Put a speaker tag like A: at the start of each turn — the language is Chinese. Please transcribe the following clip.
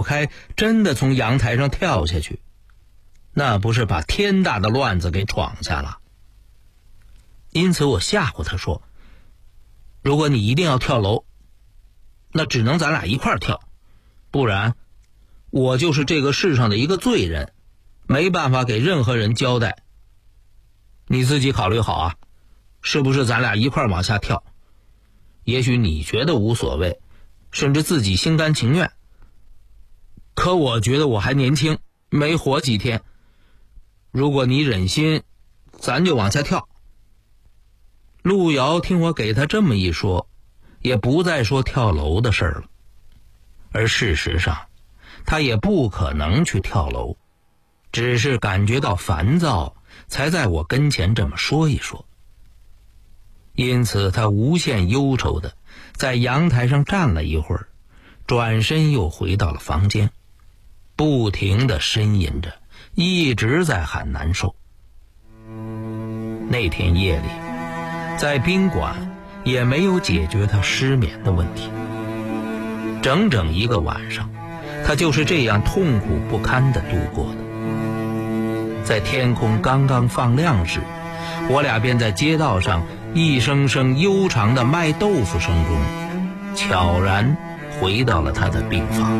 A: 开，真的从阳台上跳下去，那不是把天大的乱子给闯下了。因此我吓唬他说，如果你一定要跳楼，那只能咱俩一块儿跳，不然我就是这个世上的一个罪人，没办法给任何人交代。你自己考虑好啊，是不是咱俩一块儿往下跳？也许你觉得无所谓，甚至自己心甘情愿，可我觉得我还年轻，没活几天。如果你忍心，咱就往下跳。路遥听我给他这么一说，也不再说跳楼的事儿了。而事实上，他也不可能去跳楼，只是感觉到烦躁，才在我跟前这么说一说。因此他无限忧愁的在阳台上站了一会儿，转身又回到了房间，不停地呻吟着，一直在喊难受。那天夜里在宾馆也没有解决他失眠的问题，整整一个晚上他就是这样痛苦不堪地度过的。在天空刚刚放亮时，我俩便在街道上一声声悠长的卖豆腐声中悄然回到了他的病房。